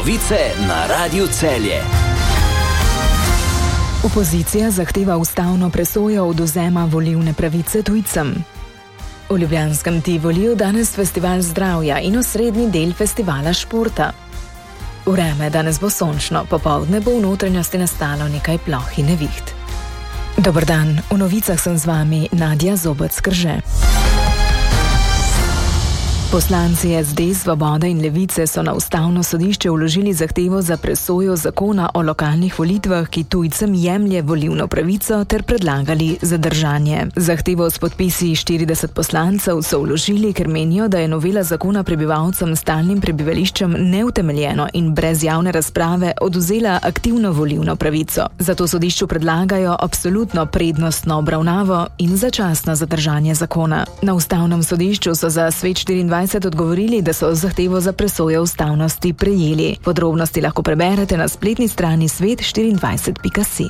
Novice na Radiu Celje. Opozicija zahteva ustavno presojo odvzema volilne pravice tujcem. V ljubljanskem Tivoliju danes festival zdravja in osrednji del festivala športa. Vreme danes bo sončno, popoldne bo v notranjosti nastalo nekaj ploh in neviht. Dober dan, v novicah sem z vami Nadja Zobec-Krže. Poslanci SD, Svobode in Levice so na ustavno sodišče vložili zahtevo za presojo zakona o lokalnih volitvah, ki tujcem jemlje volilno pravico, ter predlagali zadržanje. Zahtevo s podpisi 40 poslancev so vložili, ker menijo, da je novela zakona prebivalcem s stalnim prebivališčem neutemeljeno in brez javne razprave odvzela aktivno volilno pravico. Zato sodišču predlagajo absolutno prednostno obravnavo in začasno zadržanje zakona. Na ustavnem sodišču so za Svet 24 odgovorili, da so zahtevo za presojo ustavnosti prejeli. Podrobnosti lahko preberete na spletni strani svet24.si.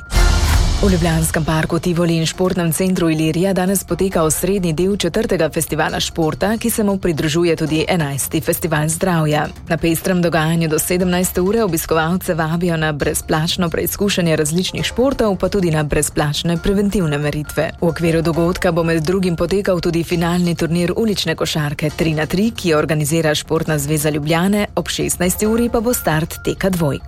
V Ljubljanskem parku Tivoli in športnem centru Ilirija danes poteka osrednji del 4. festivala športa, ki se mu pridružuje tudi 11. festival zdravja. Na pestrem dogajanju do 17. ure obiskovalce vabijo na brezplačno preizkušanje različnih športov, pa tudi na brezplačne preventivne meritve. V okviru dogodka bo med drugim potekal tudi finalni turnir ulične košarke 3x3, ki jo organizira Športna zveza Ljubljane, ob 16. uri pa bo start teka dvojk.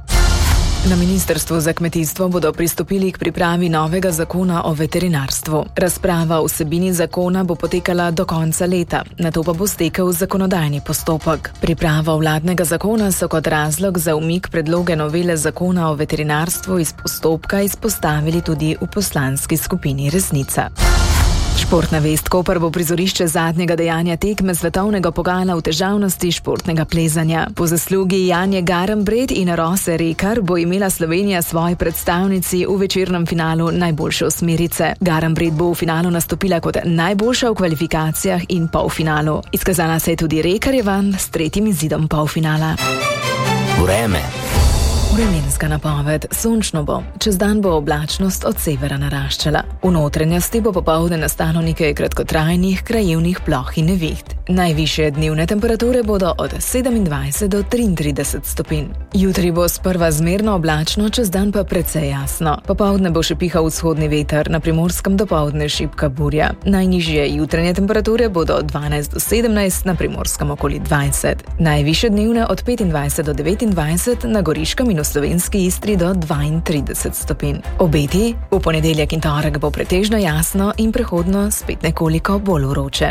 Na Ministrstvu za kmetijstvo bodo pristopili k pripravi novega zakona o veterinarstvu. Razprava o vsebini zakona bo potekala do konca leta, nato pa bo stekel zakonodajni postopek. Pripravo vladnega zakona so kot razlog za umik predloge novele zakona o veterinarstvu iz postopka izpostavili tudi v poslanski skupini Resnica. Športna vest: Koper bo prizorišče zadnjega dejanja tekme svetovnega pokala v težavnosti športnega plezanja. Po zaslugi Janje Garambred in Rose Rekar bo imela Slovenija svoji predstavnici v večernem finalu najboljše osmerice. Garambred bo v finalu nastopila kot najboljša v kvalifikacijah in polfinalu. Izkazala se je tudi Rekarjeva s tretjim izidom polfinala. Vreme. Vremenska napoved: sončno bo, čez dan bo oblačnost od severa naraščala. V notranjosti bo popoldne nastalo nekaj kratkotrajnih krajevnih ploh in neviht. Najvišje dnevne temperature bodo od 27 do 33 stopinj. Jutri bo sprva zmerno oblačno, čez dan pa precej jasno. Popoldne bo še pihal vzhodni veter, na Primorskem dopoldne šibka burja. Najnižje jutranje temperature bodo od 12 do 17, na Primorskem okoli 20. Najvišje dnevne od 25 do 29, na Goriškem in v slovenski Istri do 32 stopinj. Obeti: v ponedeljek in torek bo pretežno jasno in prehodno spet nekoliko bolj vroče.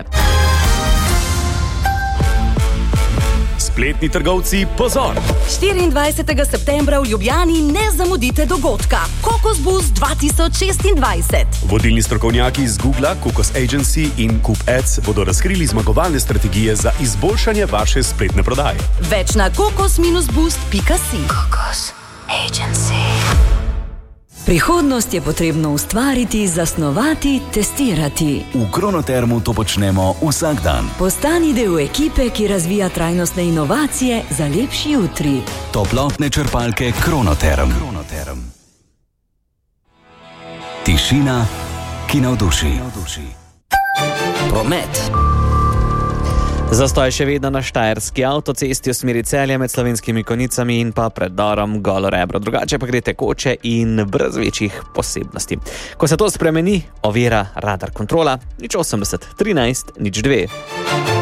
Spletni trgovci, pozor! 24. septembra v Ljubljani ne zamudite dogodka Kokos Bus 2026. Vodilni strokovnjaki iz Googla, Kokos Agency in Coop Ads bodo razkrili zmagovalne strategije za izboljšanje vaše spletne prodaje. Več na kokos-boost.si. Kokos Agency. Prihodnost je potrebno ustvariti, zasnovati, testirati. V Kronotermu to počnemo vsak dan. Postani del ekipe, ki razvija trajnostne inovacije za lepši jutri. Toplotne črpalke Kronoterm. Tišina, ki navduši. Promet. Zastoj še vedno na štajerski avtocesti v smeri Celja med Slovenskimi Konjicami in pa predorom Golo Rebro. Drugače pa gre tekoče in brez večjih posebnosti. Ko se to spremeni, ovira radar kontrola 080 13 02.